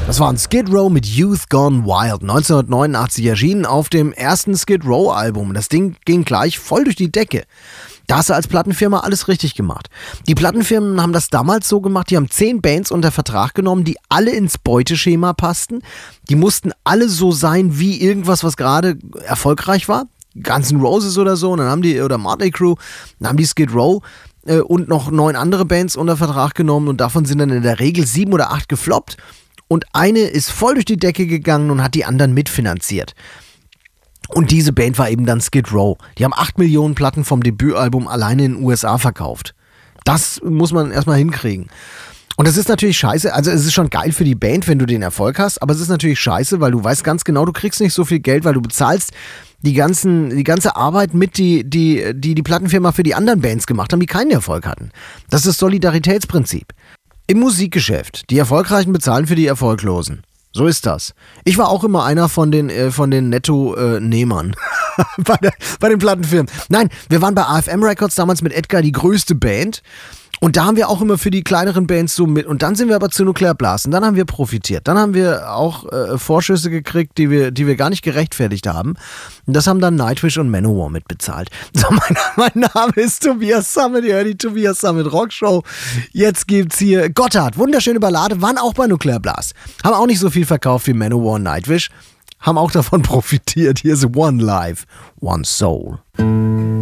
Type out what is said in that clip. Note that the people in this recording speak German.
Das war ein Skid Row mit Youth Gone Wild, 1989 erschienen auf dem ersten Skid Row Album. Das Ding ging gleich voll durch die Decke. Da hast du als Plattenfirma alles richtig gemacht. Die Plattenfirmen haben das damals so gemacht, die haben 10 Bands unter Vertrag genommen, die alle ins Beuteschema passten. Die mussten alle so sein wie irgendwas, was gerade erfolgreich war. Guns N' Roses oder so, und dann haben die, oder Motley Crue, dann haben die Skid Row und noch 9 andere Bands unter Vertrag genommen und davon sind dann in der Regel 7 oder 8 gefloppt. Und eine ist voll durch die Decke gegangen und hat die anderen mitfinanziert. Und diese Band war eben dann Skid Row. Die haben 8 Millionen Platten vom Debütalbum alleine in den USA verkauft. Das muss man erstmal hinkriegen. Und das ist natürlich scheiße, also es ist schon geil für die Band, wenn du den Erfolg hast, aber es ist natürlich scheiße, weil du weißt ganz genau, du kriegst nicht so viel Geld, weil du bezahlst die ganze Arbeit mit, die Plattenfirma für die anderen Bands gemacht haben, die keinen Erfolg hatten. Das ist das Solidaritätsprinzip. Im Musikgeschäft. Die Erfolgreichen bezahlen für die Erfolglosen. So ist das. Ich war auch immer einer von den Netto-Nehmern bei den Plattenfirmen. Nein, wir waren bei AFM Records damals mit Edgar die größte Band. Und da haben wir auch immer für die kleineren Bands so mit. Und dann sind wir aber zu Nuclear Blast. Und dann haben wir profitiert. Dann haben wir auch Vorschüsse gekriegt, die wir gar nicht gerechtfertigt haben. Und das haben dann Nightwish und Manowar mitbezahlt. So, mein Name ist Tobias Summit. Ihr hört die Tobias Summit Rockshow. Jetzt gibt's hier Gotthard. Wunderschöne Ballade. Waren auch bei Nuclear Blast. Haben auch nicht so viel verkauft wie Manowar und Nightwish. Haben auch davon profitiert. Hier ist One Life, One Soul.